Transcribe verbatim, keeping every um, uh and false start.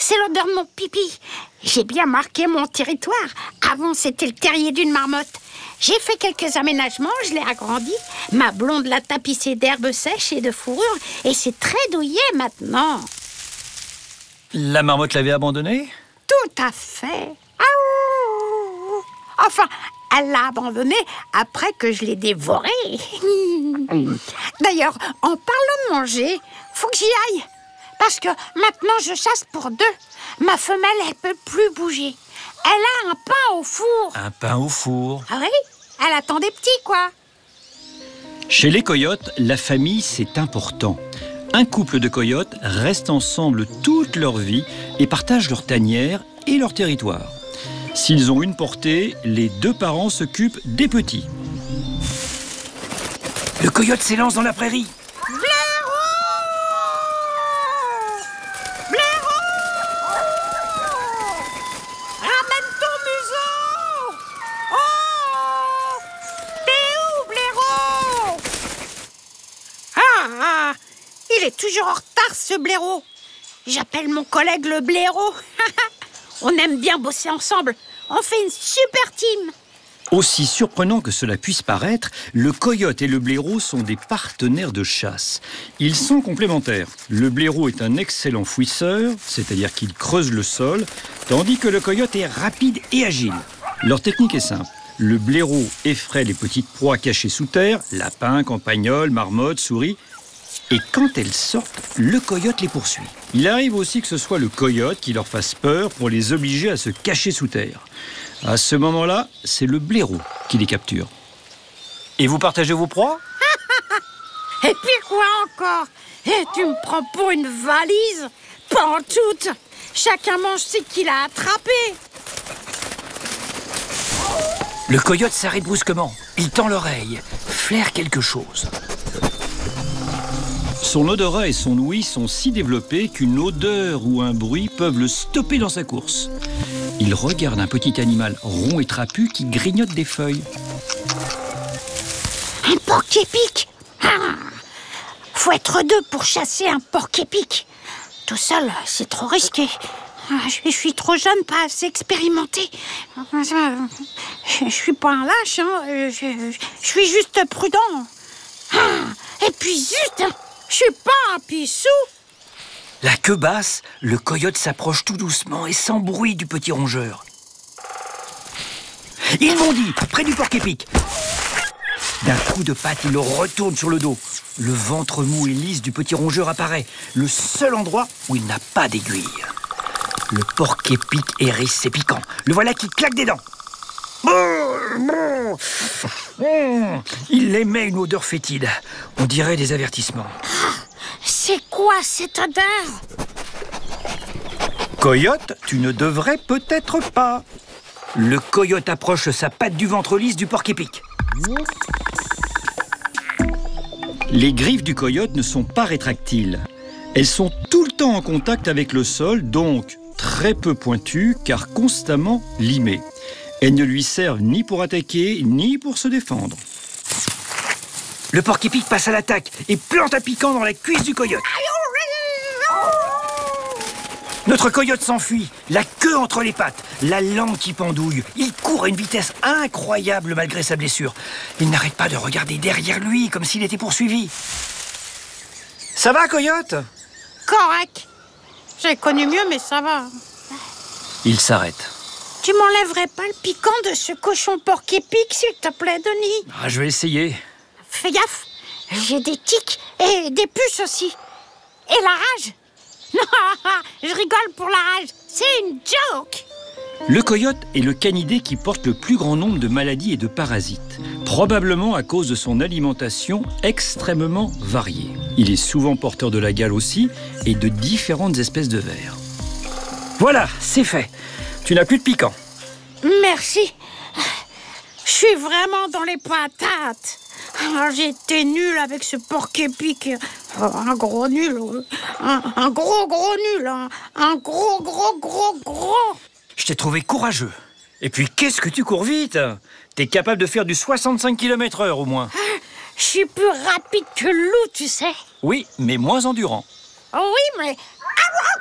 c'est l'odeur de mon pipi. J'ai bien marqué mon territoire. Avant, c'était le terrier d'une marmotte. J'ai fait quelques aménagements, je l'ai agrandi. Ma blonde l'a tapissé d'herbes sèches et de fourrure, et c'est très douillet maintenant. La marmotte l'avait abandonné ? Tout à fait. Aouh. Enfin, elle l'a abandonné après que je l'ai dévoré. D'ailleurs, en parlant de manger, faut que j'y aille. Parce que maintenant, je chasse pour deux. Ma femelle, elle peut plus bouger. Elle a un pain au four. Un pain au four. Ah oui, elle attend des petits, quoi. Chez les coyotes, la famille, c'est important. Un couple de coyotes reste ensemble toute leur vie et partagent leur tanière et leur territoire. S'ils ont une portée, les deux parents s'occupent des petits. Le coyote s'élance dans la prairie. Blaireau! Blaireau! Ramène ton museau! Oh! T'es où, Blaireau? Ah, ah! Il est toujours en retard, ce blaireau. J'appelle mon collègue le blaireau. On aime bien bosser ensemble. On fait une super team. Aussi surprenant que cela puisse paraître, le coyote et le blaireau sont des partenaires de chasse. Ils sont complémentaires. Le blaireau est un excellent fouisseur, c'est-à-dire qu'il creuse le sol, tandis que le coyote est rapide et agile. Leur technique est simple. Le blaireau effraie les petites proies cachées sous terre, lapins, campagnols, marmottes, souris. Et quand elles sortent, le coyote les poursuit. Il arrive aussi que ce soit le coyote qui leur fasse peur pour les obliger à se cacher sous terre. À ce moment-là, c'est le blaireau qui les capture. Et vous partagez vos proies ? Et puis quoi encore? Et tu me prends pour une valise? Pas en toute. Chacun mange ce qu'il a attrapé. Le coyote s'arrête brusquement. Il tend l'oreille, flaire quelque chose. Son odorat et son ouïe sont si développés qu'une odeur ou un bruit peuvent le stopper dans sa course. Il regarde un petit animal rond et trapu qui grignote des feuilles. Un porc-épic. Ah, faut être deux pour chasser un porc-épic. Tout seul, c'est trop risqué. Ah, je suis trop jeune, pas assez expérimentée. Je suis pas un lâche, hein. je, je suis juste prudent. Ah, et puis zut, je suis pas un pissou. La queue basse, le coyote s'approche tout doucement et sans bruit du petit rongeur. Il bondit près du porc-épic. D'un coup de patte, il le retourne sur le dos. Le ventre mou et lisse du petit rongeur apparaît, le seul endroit où il n'a pas d'aiguille. Le porc-épic hérisse ses piquants. Le voilà qui claque des dents. Il émet une odeur fétide. On dirait des avertissements. C'est quoi cette odeur? Coyote, tu ne devrais peut-être pas. Le coyote approche sa patte du ventre lisse du porc-épic. Les griffes du coyote ne sont pas rétractiles. Elles sont tout le temps en contact avec le sol, donc très peu pointues car constamment limées. Elles ne lui servent ni pour attaquer, ni pour se défendre. Le porc-épic passe à l'attaque et plante un piquant dans la cuisse du coyote. Notre coyote s'enfuit, la queue entre les pattes, la langue qui pendouille. Il court à une vitesse incroyable malgré sa blessure. Il n'arrête pas de regarder derrière lui comme s'il était poursuivi. Ça va, coyote? Correct. J'ai connu mieux, mais ça va. Il s'arrête. Tu m'enlèverais pas le piquant de ce cochon porc-épic, s'il te plaît, Denis? Ah, je vais essayer. Fais gaffe, j'ai des tiques et des puces aussi. Et la rage? Non, je rigole pour la rage. C'est une joke. Le coyote est le canidé qui porte le plus grand nombre de maladies et de parasites, probablement à cause de son alimentation extrêmement variée. Il est souvent porteur de la gale aussi et de différentes espèces de vers. Voilà, c'est fait. Tu n'as plus de piquant. Merci. Je suis vraiment dans les patates. J'étais nulle avec ce porc-épic. Un gros nul. Un, un gros, gros nul. Un, un gros, gros, gros, gros. Je t'ai trouvé courageux. Et puis, qu'est-ce que tu cours vite? T'es capable de faire du soixante-cinq kilomètres heure au moins. Je suis plus rapide que le loup, tu sais. Oui, mais moins endurant. Oui, mais